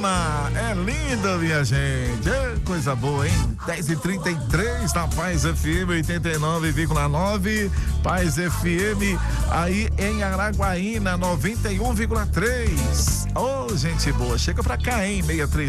Lima. É lindo, minha gente. É coisa boa, hein? 10h33 na Paz FM 89,9. Paz FM aí em Araguaína 91,3. Ô, gente boa. Chega pra cá, hein?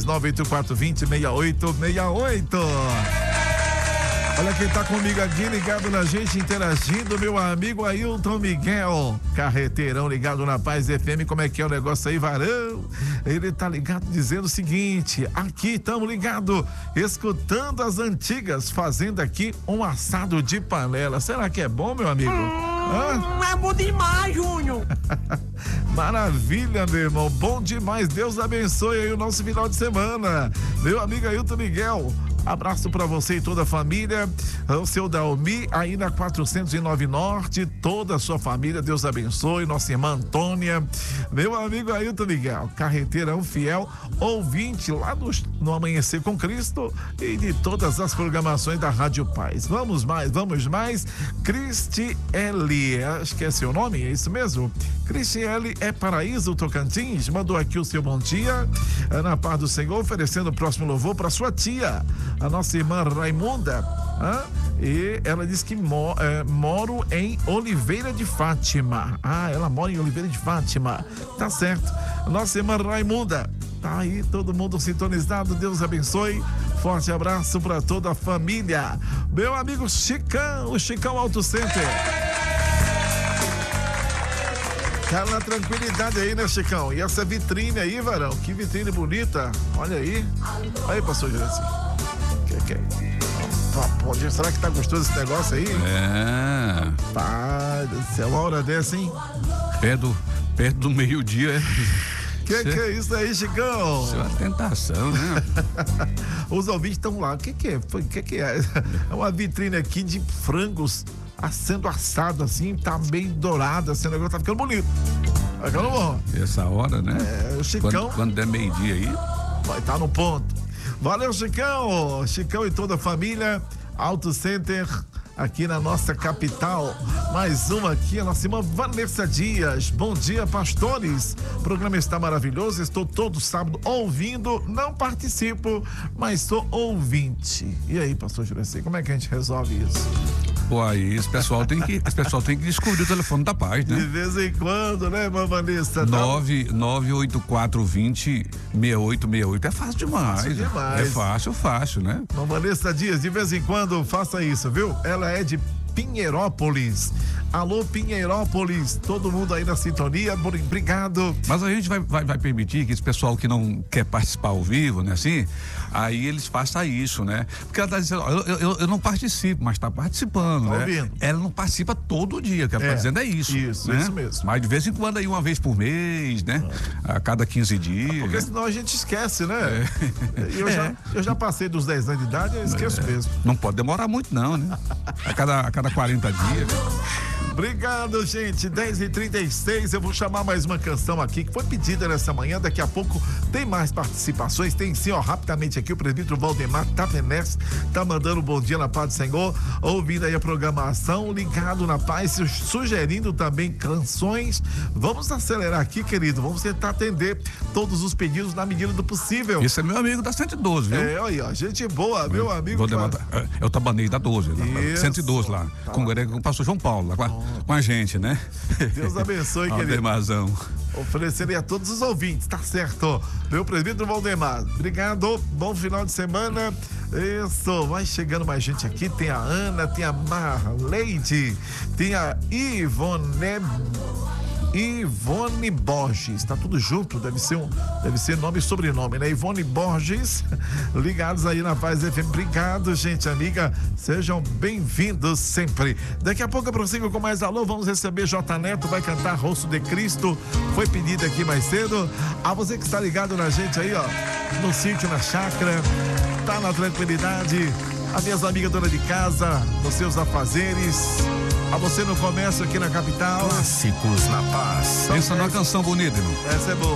639-8420-6868. Olha quem tá comigo aqui, ligado na gente, interagindo, meu amigo Ailton Miguel, carreteirão ligado na Paz FM. Como é que é o negócio aí, varão? Ele tá ligado dizendo o seguinte: aqui estamos ligados, escutando as antigas, fazendo aqui um assado de panela. Será que é bom, meu amigo? É bom demais, Júnior. Maravilha, meu irmão, bom demais. Deus abençoe aí o nosso final de semana. Meu amigo Ailton Miguel, abraço pra você e toda a família. O seu Dalmi aí na 409 Norte, toda a sua família, Deus abençoe. Nossa irmã Antônia, meu amigo Ailton Miguel, carreteirão fiel, ouvinte lá no Amanhecer com Cristo e de todas as programações da Rádio Paz. Vamos mais. Cristiele, acho que é seu nome, é isso mesmo? Cristiele é Paraíso Tocantins, mandou aqui o seu bom dia, na paz do Senhor, oferecendo o próximo louvor para sua tia, a nossa irmã Raimunda, e ela diz que moro em Oliveira de Fátima. Ela mora em Oliveira de Fátima, tá certo. Nossa irmã Raimunda, tá aí todo mundo sintonizado, Deus abençoe. Forte abraço para toda a família. Meu amigo Chicão, o Chicão Auto Center. Cara, na tranquilidade aí, né, Chicão? E essa vitrine aí, varão, que vitrine bonita. Olha aí. Aí, pastor Juraci. Que é? Será que tá gostoso esse negócio aí? É. Pai do céu, uma hora dessa, hein? Perto do meio-dia, Que é isso aí, Chicão? Isso é uma tentação, né? Os ouvintes estão lá. O que é? É uma vitrine aqui de frangos sendo assado assim, tá bem dourado, assim, o negócio tá ficando bonito. Tá ficando bom. Essa hora, né? O Chicão. Quando der meio-dia aí. Vai estar no ponto. Valeu, Chicão. Chicão e toda a família. Auto Center aqui na nossa capital. Mais uma aqui, a nossa irmã Vanessa Dias. Bom dia, pastores. O programa está maravilhoso. Estou todo sábado ouvindo. Não participo, mas sou ouvinte. E aí, pastor Juraci, como é que a gente resolve isso? Pô, aí esse pessoal tem que descobrir o telefone da Paz, né? De vez em quando, né, irmã Vanessa? 98420-6868. É fácil demais. É fácil, né? Irmã Vanessa Dias, de vez em quando faça isso, viu? Ela é de Pinheirópolis. Alô, Pinheirópolis, todo mundo aí na sintonia, obrigado. Mas a gente vai permitir que esse pessoal que não quer participar ao vivo, né, assim, aí eles façam isso, né? Porque ela tá dizendo, eu não participo, mas tá participando, né? Ouvindo. Ela não participa todo dia, o que ela tá dizendo é isso. Isso, né? Isso mesmo. Mas de vez em quando aí, uma vez por mês, né? A cada 15 dias. Porque senão a gente esquece, né? Eu já passei dos 10 anos de idade, eu esqueço mesmo. Não pode demorar muito não, né? A cada 40 dias. Obrigado, gente. 10h36, eu vou chamar mais uma canção aqui que foi pedida nessa manhã. Daqui a pouco tem mais participações. Tem sim, ó, rapidamente aqui o presbítero Valdemar Tapenex tá mandando um bom dia na paz do Senhor, ouvindo aí a programação, ligado na paz, sugerindo também canções. Vamos acelerar aqui, querido. Vamos tentar atender todos os pedidos na medida do possível. Esse é meu amigo da 112, viu? Olha aí, ó, gente boa, meu amigo. Valdemar, é o Tabanês da 12, lá, 112 lá, com o pastor João Paulo, lá com a gente, né? Deus abençoe, querido. Valdemarzão. Oferecer a todos os ouvintes, tá certo? Meu presbítero Valdemar, obrigado, bom final de semana. Isso, vai chegando mais gente aqui. Tem a Ana, tem a Marleide, tem a Ivone Borges, tá tudo junto, deve ser nome e sobrenome, né? Ivone Borges, ligados aí na Paz FM. Obrigado, gente amiga, sejam bem-vindos sempre. Daqui a pouco eu prossigo com mais alô, vamos receber J Neto, vai cantar Rosto de Cristo, foi pedido aqui mais cedo. A você que está ligado na gente aí, ó, no sítio, na chácara, tá na tranquilidade, a minhas amigas dona de casa, nos seus afazeres, a você no comércio aqui na capital. Clássicos na Paz. Pensa numa canção bonita, irmão. Essa é boa.